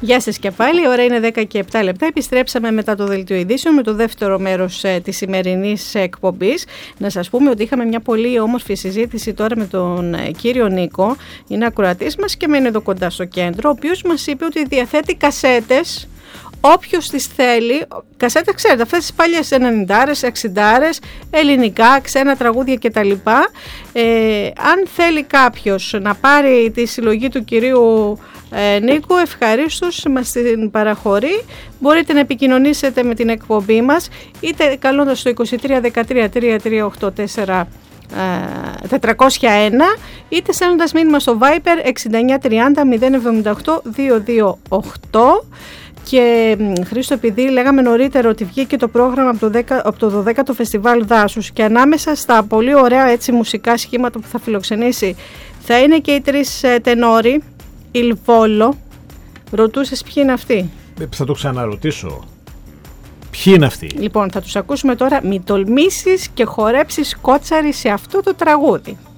Γεια σας και πάλι, η ώρα είναι 10 και 7 λεπτά. Επιστρέψαμε μετά το δελτίο ειδήσεων με το δεύτερο μέρος της σημερινής εκπομπής. Να σας πούμε ότι είχαμε μια πολύ όμορφη συζήτηση τώρα με τον κύριο Νίκο, είναι ακροατής μας και μένει εδώ κοντά στο κέντρο, ο οποίος μας είπε ότι διαθέτει κασέτες. Όποιος τις θέλει, κασέτες ξέρετε, αυτές τις παλιές 90'ες, 60'ες, ελληνικά, ξένα τραγούδια κτλ. Αν θέλει κάποιος να πάρει τη συλλογή του κυρίου Νίκου, ευχαρίστως μας την παραχωρεί. Μπορείτε να επικοινωνήσετε με την εκπομπή μας, είτε καλώντας στο 23 13 3384 401, είτε στέλνοντας μήνυμα στο Viber 69 30 078 228. Και Χρήστο, επειδή λέγαμε νωρίτερα ότι βγήκε το πρόγραμμα από το 12ο Φεστιβάλ Δάσους και ανάμεσα στα πολύ ωραία έτσι μουσικά σχήματα που θα φιλοξενήσει θα είναι και οι τρεις τενόροι, Il Volo. Ρωτούσες ποιοι είναι αυτοί? Θα το ξαναρωτήσω. Ποιοι είναι αυτοί? Λοιπόν, θα τους ακούσουμε τώρα. Μη τολμήσεις και χορέψεις κότσαρι σε αυτό το τραγούδι.